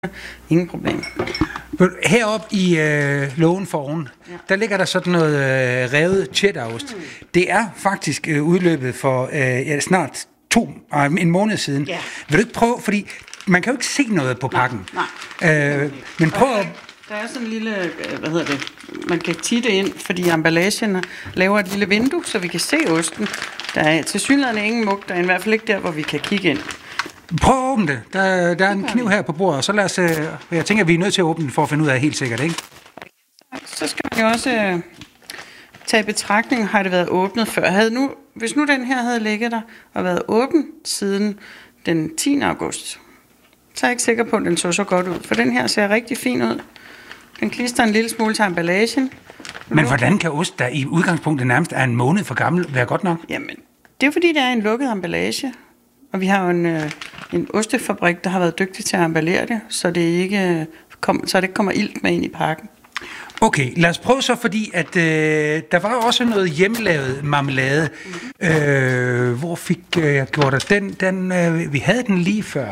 Ingen problem. Heroppe i lågen foroven, der ligger der sådan noget revet cheddarost. Det er faktisk udløbet for snart en måned siden. Ja. Vil du ikke prøve, fordi man kan jo ikke se noget på pakken. Nej. Men prøv at... Der er sådan en lille, man kan titte ind, fordi emballagen laver et lille vindue, så vi kan se osten. Der er tilsyneladende ingen mug, der er i hvert fald ikke der, hvor vi kan kigge ind. Prøv at åbne det. Der er en kniv her på bordet, og så lad os... jeg tænker, at vi er nødt til at åbne den for at finde ud af helt sikkert, ikke? Så skal man jo også tage i betragtning, har det været åbnet før. Hvis nu den her havde ligget der og været åben siden den 10. august, så er jeg ikke sikker på, at den så godt ud. For den her ser rigtig fin ud. Den klister en lille smule til emballagen. Men hvordan kan ost, der i udgangspunktet nærmest er en måned for gammel, være godt nok? Jamen, det er fordi, det er en lukket emballage. Og vi har jo en ostefabrik, der har været dygtig til at emballere det, så det ikke kommer ilt med ind i pakken. Okay, lad os prøve så, fordi at der var også noget hjemmelavet marmelade. Hvor fik jeg gjort det? Vi havde den lige før.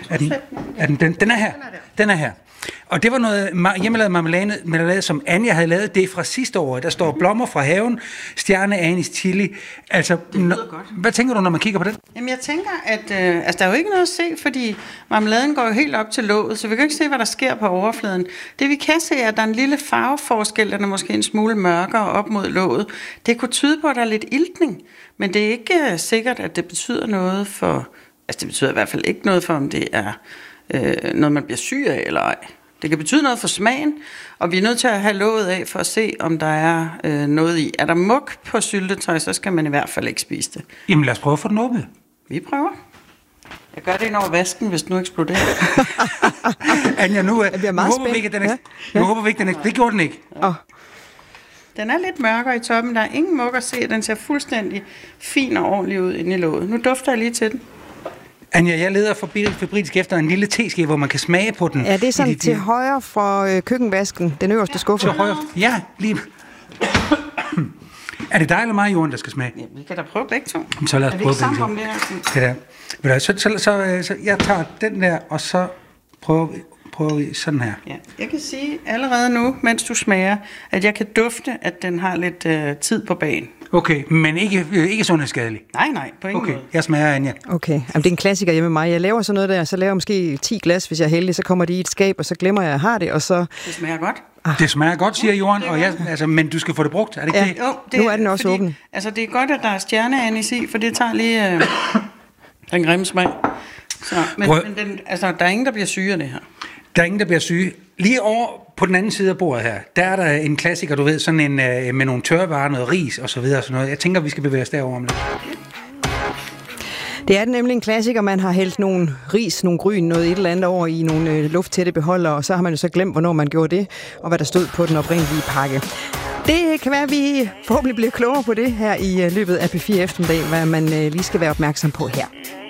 Den er her. Den er her. Og det var noget hjemmelavet marmelade, som Anja havde lavet. Det er fra sidste år. Der står blommer fra haven, stjerne, anis, chili. Altså, hvad tænker du, når man kigger på den? Jamen, jeg tænker, at der er jo ikke noget at se, fordi marmeladen går jo helt op til låget, så vi kan ikke se, hvad der sker på overfladen. Det vi kan se, er, at der er en lille farveforskel, der er måske en smule mørkere op mod låget. Det kunne tyde på, at der er lidt iltning, men det er ikke sikkert, at det betyder noget for... Altså, det betyder i hvert fald ikke noget for, om det er noget, man bliver syg af eller ej. Det kan betyde noget for smagen, og vi er nødt til at have låget af for at se, om der er noget i. Er der mug på syltetøj, så skal man i hvert fald ikke spise det. Jamen lad os prøve at få den åbnet. Vi prøver. Jeg gør det ind over vasken, hvis den nu eksploderer. Anja, nu håber vi ikke, at den eksploderer. Det gjorde den ikke. Den er lidt mørkere i toppen. Der er ingen mug at se. Den ser fuldstændig fin og ordentlig ud inde i låget. Nu dufter jeg lige til den. Anja, jeg leder febrilsk efter en lille teske, hvor man kan smage på den. Ja, det er sådan til højre for køkkenvasken, den øverste skuffe. Til højre? Ja, lige. Er det dig eller mig, Johan, der skal smage? Ja, vi kan da prøve begge to. Så lad os prøve begge to. Det der. Så jeg tager den der, og så prøver vi sådan her. Ja, jeg kan sige allerede nu, mens du smager, at jeg kan dufte, at den har lidt tid på bagen. Okay, men ikke sundhedsskadelig? Nej, på ingen måde. Jeg smager, Anja. Okay, jamen, det er en klassiker hjemme med mig. Jeg laver sådan noget der, så laver jeg måske 10 glas, hvis jeg er heldig, så kommer de i et skab, og så glemmer jeg, at jeg har det, og så... Det smager godt. Det smager godt, siger Johan, og men du skal få det brugt, er det ikke det? Jo, nu er den også åben. Altså, det er godt, at der er stjerneanis i, for det tager lige den grimme smag. Så, men der er ingen, der bliver syge af det her. Der er ingen, der bliver syge. Lige over på den anden side af bordet her, der er der en klassiker, du ved, sådan en med nogle tørvarer, noget ris og så videre og sådan noget. Jeg tænker, vi skal bevæge os derover om lidt. Det er nemlig en klassiker, man har hældt nogle ris, nogle gryn, noget et eller andet over i nogle lufttætte beholdere, og så har man jo så glemt, hvornår man gjorde det, og hvad der stod på den oprindelige pakke. Det kan være, at vi forhåbentlig bliver klogere på det her i løbet af P4 eftermiddag, hvad man lige skal være opmærksom på her.